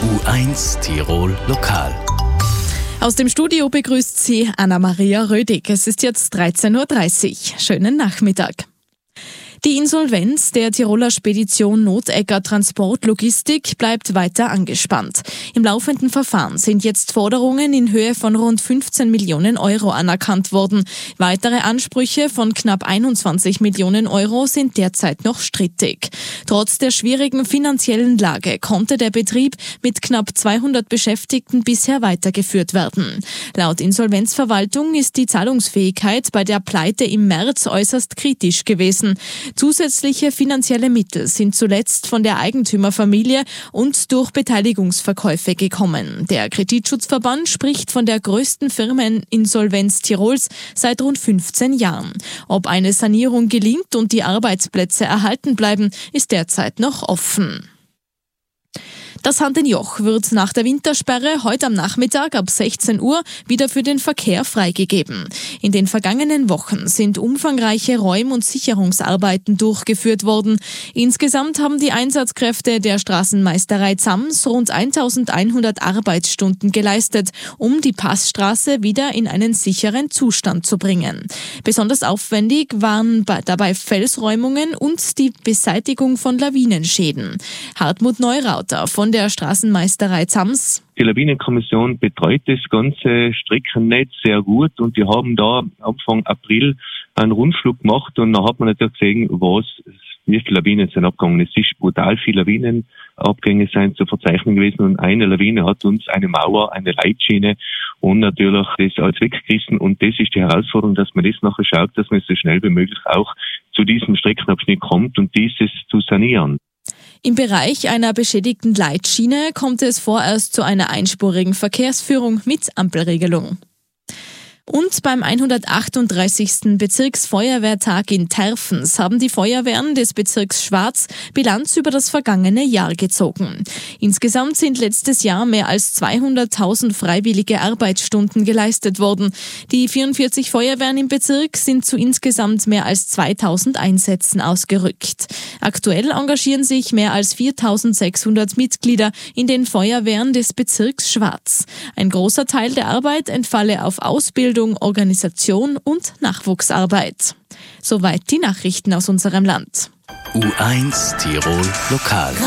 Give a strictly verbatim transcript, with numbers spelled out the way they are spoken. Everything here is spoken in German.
U eins Tirol Lokal. Aus dem Studio begrüßt Sie Anna-Maria Rödig. Es ist jetzt dreizehn Uhr dreißig. Schönen Nachmittag. Die Insolvenz der Tiroler Spedition Notegger Transport Logistik bleibt weiter angespannt. Im laufenden Verfahren sind jetzt Forderungen in Höhe von rund fünfzehn Millionen Euro anerkannt worden. Weitere Ansprüche von knapp einundzwanzig Millionen Euro sind derzeit noch strittig. Trotz der schwierigen finanziellen Lage konnte der Betrieb mit knapp zweihundert Beschäftigten bisher weitergeführt werden. Laut Insolvenzverwaltung ist die Zahlungsfähigkeit bei der Pleite im März äußerst kritisch gewesen. Zusätzliche finanzielle Mittel sind zuletzt von der Eigentümerfamilie und durch Beteiligungsverkäufe gekommen. Der Kreditschutzverband spricht von der größten Firmeninsolvenz Tirols seit rund fünfzehn Jahren. Ob eine Sanierung gelingt und die Arbeitsplätze erhalten bleiben, ist derzeit noch offen. Das Hand in Joch wird nach der Wintersperre heute am Nachmittag ab sechzehn Uhr wieder für den Verkehr freigegeben. In den vergangenen Wochen sind umfangreiche Räum- und Sicherungsarbeiten durchgeführt worden. Insgesamt haben die Einsatzkräfte der Straßenmeisterei Zams rund eintausendeinhundert Arbeitsstunden geleistet, um die Passstraße wieder in einen sicheren Zustand zu bringen. Besonders aufwendig waren dabei Felsräumungen und die Beseitigung von Lawinenschäden. Hartmut Neurauter von der Straßenmeisterei Zams. Die Lawinenkommission betreut das ganze Streckennetz sehr gut und die haben da Anfang April einen Rundflug gemacht und da hat man natürlich gesehen, was, wie viele Lawinen sind abgegangen. Es ist brutal viele Lawinenabgänge sind zu verzeichnen gewesen und eine Lawine hat uns eine Mauer, eine Leitschiene und natürlich das alles weggerissen und das ist die Herausforderung, dass man das nachher schaut, dass man so schnell wie möglich auch zu diesem Streckenabschnitt kommt und dieses zu sanieren. Im Bereich einer beschädigten Leitschiene kommt es vorerst zu einer einspurigen Verkehrsführung mit Ampelregelung. Und beim hundertachtunddreißigsten Bezirksfeuerwehrtag in Terfens haben die Feuerwehren des Bezirks Schwarz Bilanz über das vergangene Jahr gezogen. Insgesamt sind letztes Jahr mehr als zweihunderttausend freiwillige Arbeitsstunden geleistet worden. Die vierundvierzig Feuerwehren im Bezirk sind zu insgesamt mehr als zweitausend Einsätzen ausgerückt. Aktuell engagieren sich mehr als viertausendsechshundert Mitglieder in den Feuerwehren des Bezirks Schwarz. Ein großer Teil der Arbeit entfalle auf Ausbildung, Organisation und Nachwuchsarbeit. Soweit die Nachrichten aus unserem Land. U eins Tirol Lokal.